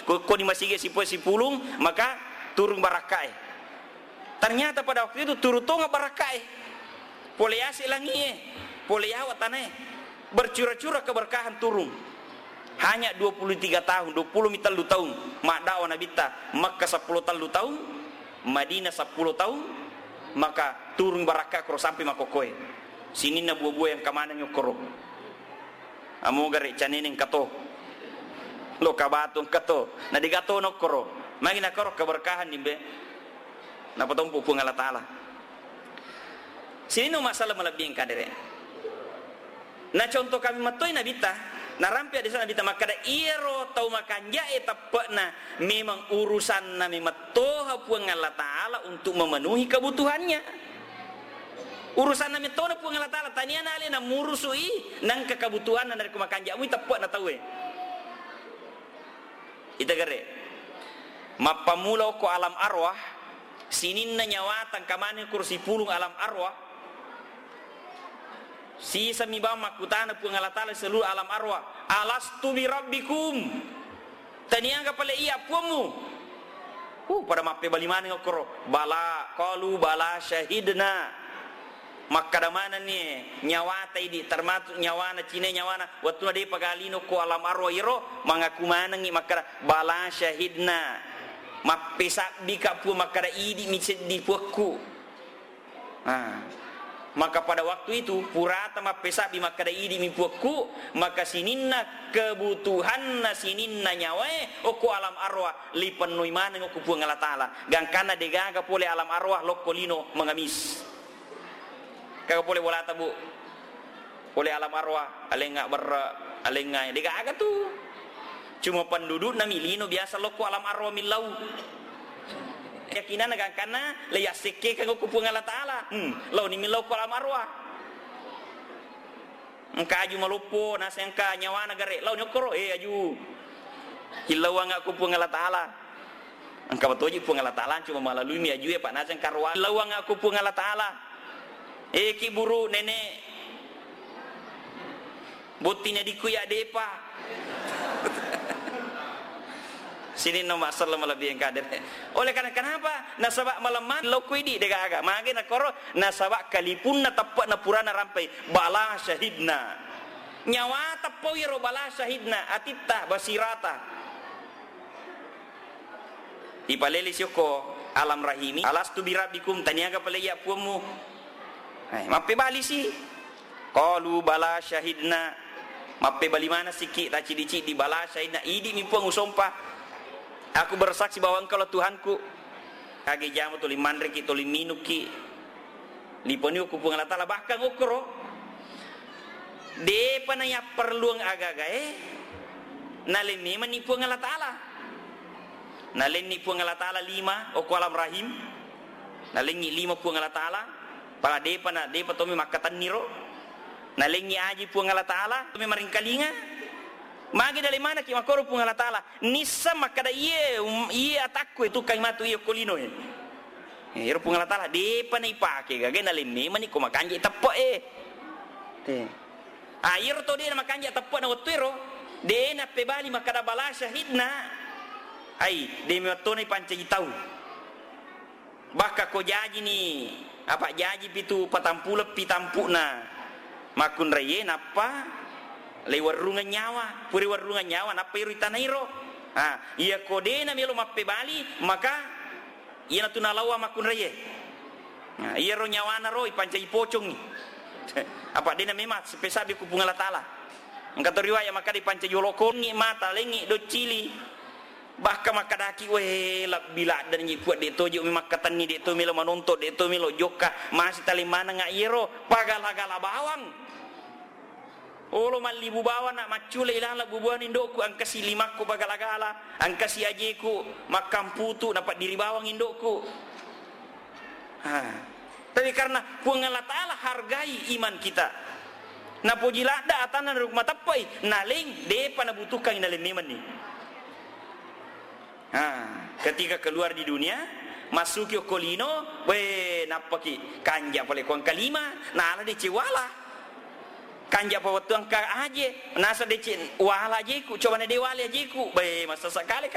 ko ni masige si pulung maka turun barakai. Ternyata pada waktu itu turun tonga barakai. Poleasi langie, poleawa tanah bercurah-curah keberkahan turun. Hanya 23 tahun, 20 mital tahun. Mak dakwah Nabi ta Makkah 10 tahun, Madinah 10 tahun, maka turun barakah kro sampai makokoy. Sini na buah-buah yang kamana nyokoro. Amo gare caneneng kato. Lo kabatong kato. Na digato nokoro. Magi na koro keberkahan dimbe. Na patompo pung Allah Taala. Sini no masalah malabing kadere. Na contoh kami matoi na bita, na rampi di sana bita makada iro tau makanja etapna memang urusan na mematoha pung Allah Taala untuk memenuhi kebutuhannya. Urusan na metona pung Allah Taala tanya na ale na murusui nang kebutuhan dari kumakanja mu tapna na tawe. Ita gare. Mapamula ko alam arwah sinin na nyawatan kamane kursi pulung alam arwah si sami ba makutana pung Allah Taala seluruh alam arwah alastu bi rabbikum tanianga pale iya pumu pada mappe balimane ngokoro bala qalu bala syahidna makka mana ni nyawata idi termasuk nyawana cine nyawana waktu na de pagalino ko alam arwah iro mangaku manangi makka bala syahidna mappe sabbi kapu makka idi micet di puakku. Maka pada waktu itu purata mappe sabbi makka idi mi puakku maka sininna kebutuhan na sininna nyawae oko alam arwah lipenui manang oko puang Allah Taala gangkana degaga pole alam arwah lokolino mengamis kagak boleh bola tabu boleh alam arwah alenga alenga degaga tuh cuma penduduk na milino biasa loko alam arwah milau yakinan agak kana le yasike kanggo kupung Allah Taala law ni milau ko alam arwah engka aju malupo nasengka nyawana gare law nyokoro aju hilau nga kupung Allah Taala engka batoji kupung Allah Taala cuma melalui mi aju ya Pak naseng karwa law nga kupung Allah Taala ki buru nenek botinya dikuyak depa sini no masalah lebih yang kader oleh karena kenapa nasabak malaman lokuidi dega aga mage na koro nasabak kalipun na tapak na purana rampai bala syahidna nyawa tapo iro bala syahidna atita basirata ipaleli syoko alam rahimi alastu birabbikum taniaga paleya pumu mappe bali si qalu bala syahidna mappe bali mana sikit ta cidi di bala syahidna idi mi puang usompa aku bersaksi bahwa engkau Tuhanku kage jamu tuli mandreki tuli minuki liponi ku pung Allah Taala bahkan ukro de panaya perluang agaga naleni manipu Allah Taala naleni pung Allah Taala 5 oko alam rahim naleni 5 pung Allah Taala para de pana de patomi makatan niro naleni aji pung Allah Taala tumi maring kalinga magi dari mana ki makoro pung Allah Taala nisa makada iye atakku itu kai matu iye kolino iro pung Allah Taala de panai pake gage naleni mani ko makanje tepo air to de makanje tepo na wetiro de na pebali makada bala syahidna ai de metone panci tau baka ko jaji ni apa jaji pitu patampula pitampuna makun reye napa lewat rungan nyawa puri warungan nyawa napa iru tanairo iya kode na melo mappe bali maka iya na tunalawa makun reye iya ro nyawa na ro ipancai pocong ni apa dena memang sepesabi ku pung Allah Taala engka riwayat maka dipancai yolokon ni mata lengi do cili bahkan makadaki lak bila dan nyi puat de tojo mi makatan ni de to melo manonto de to melo joka masih tali mana nga iro pagala-gala bawang olo malibu bawa nak macule ilang la bubuan indokku angkasi 5 ko bagala-gala angkasi ajeku makam putu dapat diri bawang indokku tapi karena puang Allah Taala hargai iman kita na pujila da atanan rumah tapai naling de pana butuhkan inalim iman ni ketika keluar di dunia masuk ke kolino napaki kanja pole kuang kalima nala de ciwala kanja pa waktu angka aje nasa de wala aje ku coba na de wala aje ku masa sekali